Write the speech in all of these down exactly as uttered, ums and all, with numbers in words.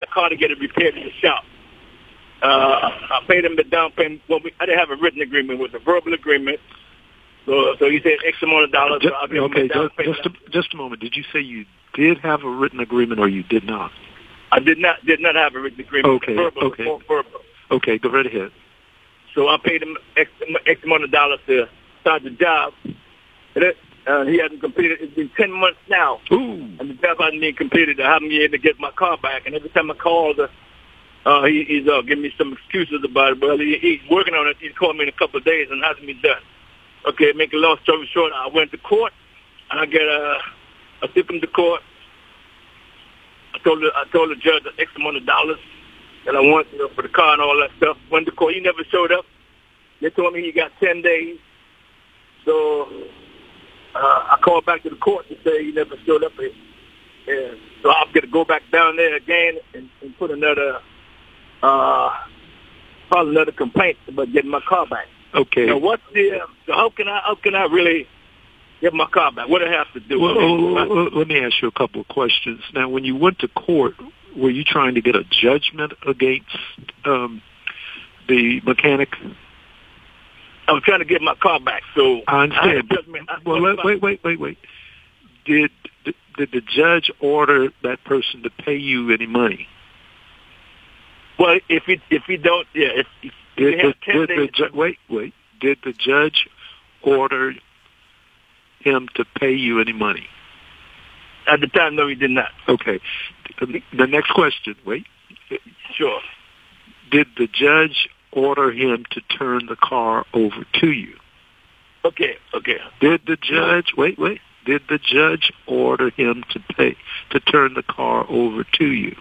car to get it repaired in the shop. Uh, I paid him the down payment. Well, we, I didn't have a written agreement. It was a verbal agreement. So, so he said X amount of dollars. Just, so I'll give okay, him the down just, just, a, just a moment. Did you say you did have a written agreement or you did not? I did not did not have a written agreement. Okay, verbal, okay. Verbal. Okay, go right ahead. So I paid him X, X amount of dollars to start the job. And it, uh, he hasn't completed. It's been ten months now. Ooh. And the job hasn't been completed. I haven't been able to get my car back. And every time I call, the, uh, he, he's uh, giving me some excuses about it. Well, he, he's working on it. He's called me in a couple of days and hasn't been done. Okay, make a long story short, I went to court, and I get a, I took him to court. I told the, I told the judge the X amount of dollars that I want, you know, for the car and all that stuff. Went to court. He never showed up. They told me he got ten days. So uh, I called back to the court to say he never showed up. And so I'm going to go back down there again and, and put another, uh, probably another complaint about getting my car back. Okay. Now, what's the, so how can I, how can I really get my car back? What do I have to do? Well, well, let me ask you a couple of questions. Now, when you went to court, were you trying to get a judgment against um, the mechanic? I was trying to get my car back, so I understand. I well, let, wait, wait, wait, wait. Did did the judge order that person to pay you any money? Well, if he if he don't, yeah. If, if did, he has the, did the ju- wait, wait. Did the judge order him to pay you any money? At the time, no, he did not. Okay. The next question. Wait. Sure. Did the judge order him to turn the car over to you? Okay, okay. Did the judge, wait, wait, did the judge order him to pay, to turn the car over to you?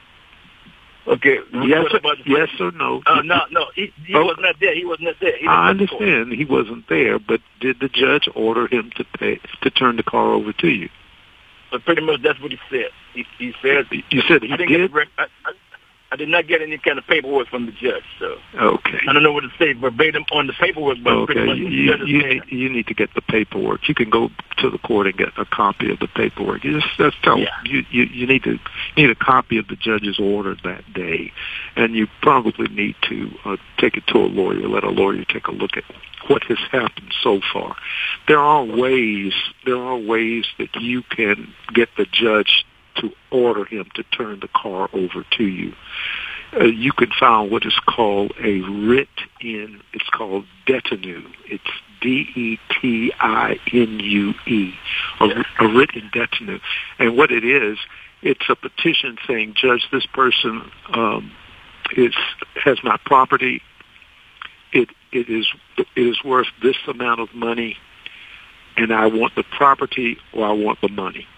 Okay. Yes, or, yes or no? Uh, no, no, he, he oh, was not there. He was not there. He I understand he wasn't there, but did the judge order him to pay, to turn the car over to you? But pretty much that's what he said. He, he said. You said he I did? Get, I, I, I did not get any kind of paperwork from the judge, so okay. I don't know what to say verbatim on the paperwork, but okay. pretty much you, you, you need you need to get the paperwork. You can go to the court and get a copy of the paperwork. You just, just tell yeah. you, you you need to need a copy of the judge's order that day, and you probably need to uh, take it to a lawyer. Let a lawyer take a look at what has happened so far. There are ways there are ways that you can get the judge to order him to turn the car over to you. Uh, you can file what is called a writ in, it's called detinue. It's D E T I N U E, a, a writ in detinue. And what it is, it's a petition saying, Judge, this person um, is has my property. It it is it is worth this amount of money, and I want the property or I want the money.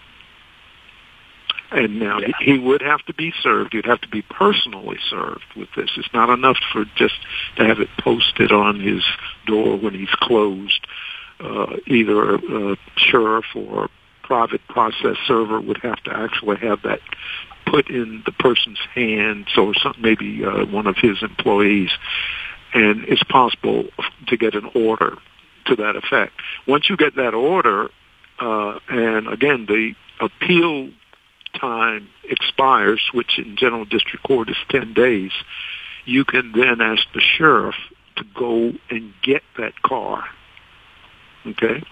And now yeah. he would have to be served. You'd have to be personally served with this. It's not enough for just to have it posted on his door when he's closed. Uh, either a, a sheriff or a private process server would have to actually have that put in the person's hands, or some, maybe uh, one of his employees. And it's possible to get an order to that effect. Once you get that order, uh, and again, the appeal time expires, which in general district court is ten days, you can then ask the sheriff to go and get that car. Okay?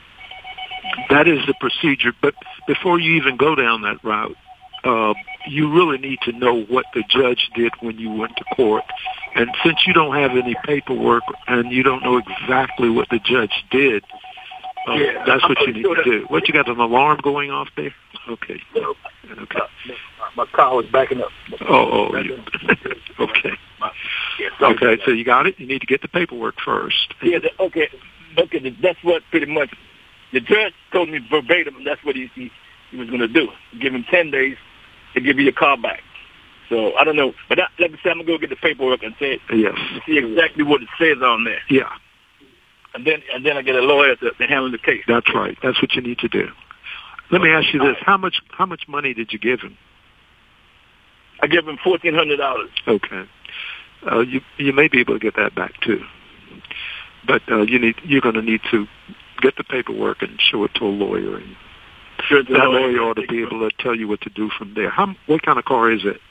That is the procedure. But before you even go down that route, uh, you really need to know what the judge did when you went to court. And since you don't have any paperwork and you don't know exactly what the judge did, Uh, yeah, that's what you need to do. What, you got an alarm going off there? Okay. Okay. Uh, my car was backing up. Oh, oh. You, okay. Okay, so you got it? You need to get the paperwork first. Yeah, the, okay. Okay, that's what pretty much the judge told me verbatim. That's what he, he, he was going to do. Give him ten days to give you your car back. So, I don't know. But I, like I said, I'm going to go get the paperwork and say, yes. see exactly what it says on there. Yeah. And then, and then I get a lawyer to, to handle the case. That's right. That's what you need to do. Let me ask you this: how much how much money did you give him? I gave him fourteen hundred dollars. Okay. Uh, you you may be able to get that back too, but uh, you need you're going to need to get the paperwork and show it to a lawyer, and sure, that lawyer ought to be able to tell you what to do from there. How what kind of car is it?